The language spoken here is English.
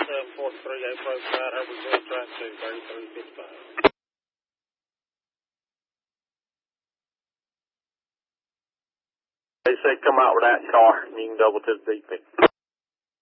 743, approach right, Herbert Hill, track 2, 3355. They say come out with that car, and you can double to the DP.